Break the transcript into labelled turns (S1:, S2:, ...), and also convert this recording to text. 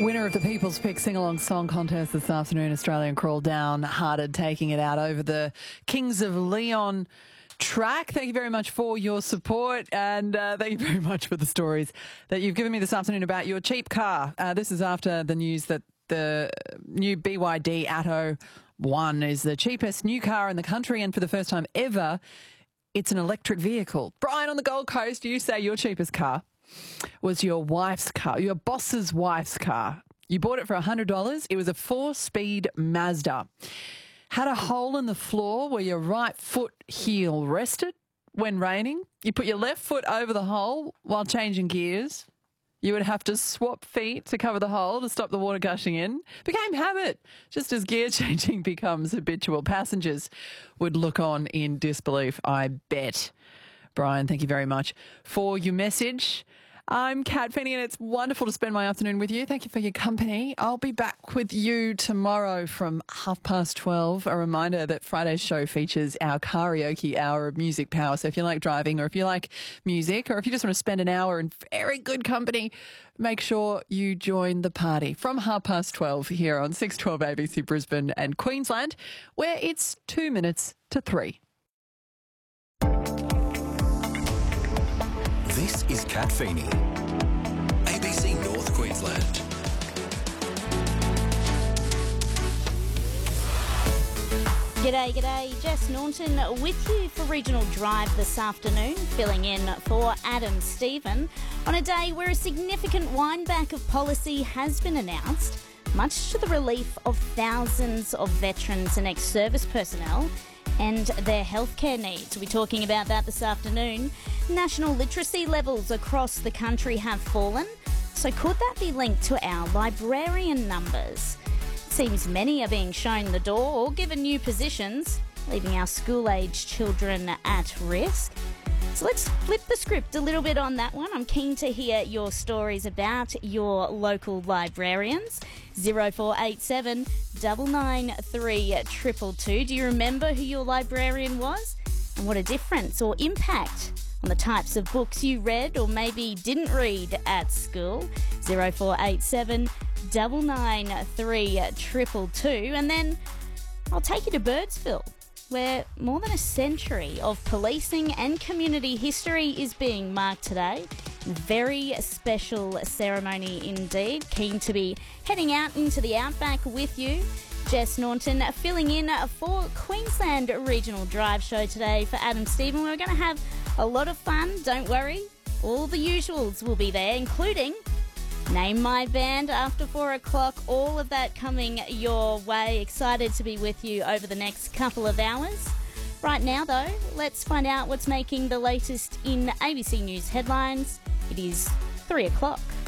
S1: Winner of the People's Pick Sing-Along Song Contest this afternoon, Australian Crawl Down Hearted, taking it out over the Kings of Leon track. Thank you very much for your support, and thank you very much for the stories that you've given me this afternoon about your cheap car. This is after the news that the new BYD Atto 1 is the cheapest new car in the country, and for the first time ever, it's an electric vehicle. Brian, on the Gold Coast, you say your cheapest car was your wife's car, your boss's wife's car. You bought it for $100. It was a 4-speed Mazda. Had a hole in the floor where your right foot heel rested when raining. You put your left foot over the hole while changing gears. You would have to swap feet to cover the hole to stop the water gushing in. Became habit. Just as gear changing becomes habitual, passengers would look on in disbelief, I bet. Brian, thank you very much for your message. I'm Kat Feeney, and it's wonderful to spend my afternoon with you. Thank you for your company. I'll be back with you tomorrow from 12:30. A reminder that Friday's show features our karaoke hour of music power. So if you like driving, or if you like music, or if you just want to spend an hour in very good company, make sure you join the party from 12:30 here on 612 ABC Brisbane and Queensland, where it's 2 minutes to 3.
S2: This is Kat Feeney, ABC North Queensland.
S3: G'day, Jess Norton with you for Regional Drive this afternoon, filling in for Adam Stephen on a day where a significant wind-back of policy has been announced, much to the relief of thousands of veterans and ex-service personnel and their healthcare needs. We'll be talking about that this afternoon. National literacy levels across the country have fallen, so could that be linked to our librarian numbers? It seems many are being shown the door or given new positions, leaving our school-age children at risk. So let's flip the script a little bit on that one. I'm keen to hear your stories about your local librarians. 0487 993 222. Do you remember who your librarian was? And what a difference or impact on the types of books you read or maybe didn't read at school? 0487 993 222. And then I'll take you to Birdsville, where more than a century of policing and community history is being marked today. Very special ceremony indeed. Keen to be heading out into the outback with you. Jess Norton filling in for Queensland Regional Drive show today for Adam Stephen. We're going to have a lot of fun, don't worry. All the usuals will be there, including Name My Band after 4 o'clock. All of that coming your way. Excited to be with you over the next couple of hours. Right now, though, let's find out what's making the latest in ABC News headlines. It is 3 o'clock.